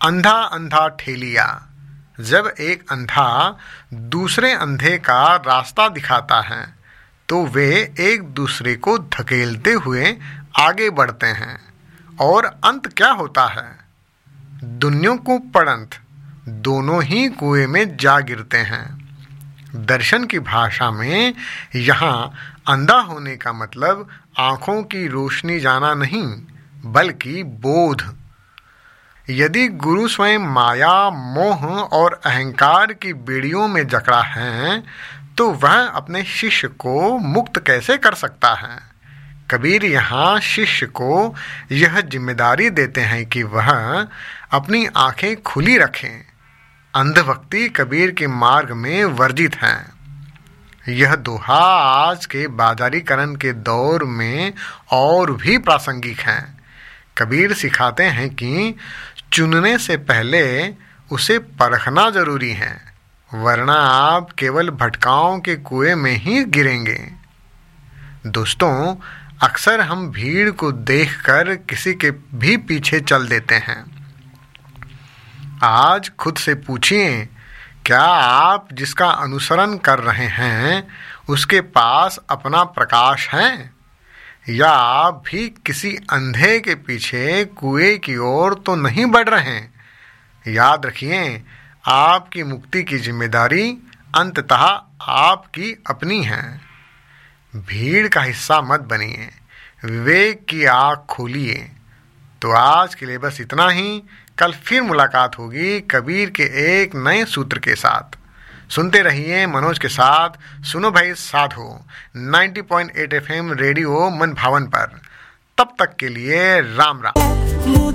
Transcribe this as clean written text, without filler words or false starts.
अंधा अंधा ठेलिया। जब एक अंधा दूसरे अंधे का रास्ता दिखाता है तो वे एक दूसरे को धकेलते हुए आगे बढ़ते हैं और अंत क्या होता है? दुनियों को पड़ंत दोनों ही कुएं में जा गिरते हैं। दर्शन की भाषा में यहाँ अंधा होने का मतलब आँखों की रोशनी जाना नहीं, बल्कि बोध। यदि गुरु स्वयं माया, मोह और अहंकार की बेड़ियों में जकड़ा है तो वह अपने शिष्य को मुक्त कैसे कर सकता है? कबीर यहाँ शिष्य को यह जिम्मेदारी देते हैं कि वह अपनी आंखें खुली रखें। अंधभक्ति कबीर के मार्ग में वर्जित है। यह दोहा आज के बाजारीकरण के दौर में और भी प्रासंगिक है। कबीर सिखाते हैं कि चुनने से पहले उसे परखना जरूरी है, वरना आप केवल भटकाओं के कुएं में ही गिरेंगे। दोस्तों, अक्सर हम भीड़ को देखकर किसी के भी पीछे चल देते हैं। आज खुद से पूछिए, क्या आप जिसका अनुसरण कर रहे हैं उसके पास अपना प्रकाश है, या आप भी किसी अंधे के पीछे कुएं की ओर तो नहीं बढ़ रहे? याद रखिए, आपकी मुक्ति की जिम्मेदारी अंततः आपकी अपनी है। भीड़ का हिस्सा मत बनिए, विवेक की आँख खोलिए। तो आज के लिए बस इतना ही। कल फिर मुलाकात होगी कबीर के एक नए सूत्र के साथ। सुनते रहिए मनोज के साथ सुनो भाई साधो 90.8 FM रेडियो मन भावन पर। तब तक के लिए राम राम।